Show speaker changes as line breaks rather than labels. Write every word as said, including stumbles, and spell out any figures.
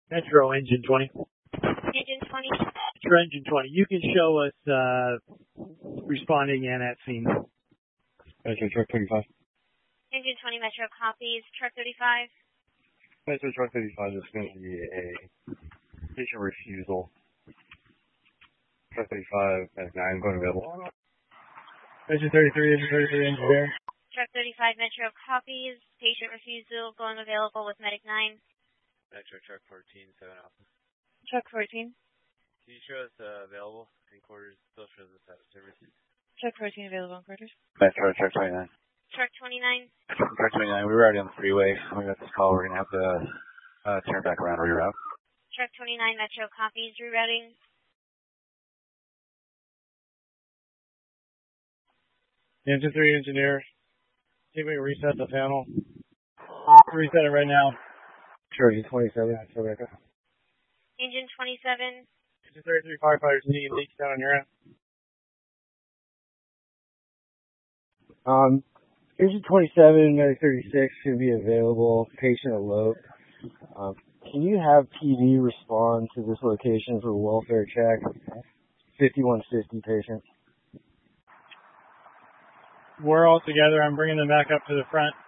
Metro Engine twenty.
Engine twenty.
Metro Engine twenty. You can show us uh, responding and at scene.
Metro Truck thirty-five.
Engine twenty Metro copies. Truck thirty-five.
Metro Truck thirty-five is going to be a patient refusal. Truck thirty-five, Medic nine, going available.
Engine thirty-three, Engine thirty-three, engineer.
Truck thirty-five Metro copies. Patient refusal going available with Medic nine.
Metro Truck fourteen, seven Alpha.
Truck fourteen.
Can you show us uh, available in quarters? Still shows us out of services.
Truck fourteen available in quarters.
Metro Truck twenty-nine.
Truck twenty-nine.
Truck twenty-nine, we were already on the freeway. We got this call. We're going to have to uh, turn back around, reroute.
Truck twenty-nine Metro copies. Rerouting.
Engine three, engineer. See if we can reset the panel. Reset it right now.
Sure, Engine twenty-seven. So back up.
Engine twenty-seven.
Engine thirty-three, firefighters need leaks down on your end.
Um, Engine twenty-seven, Medic thirty-six should be available. Patient alert. Um, can you have P D respond to this location for welfare check? fifty-one fifty patient.
We're all together. I'm bringing them back up to the front.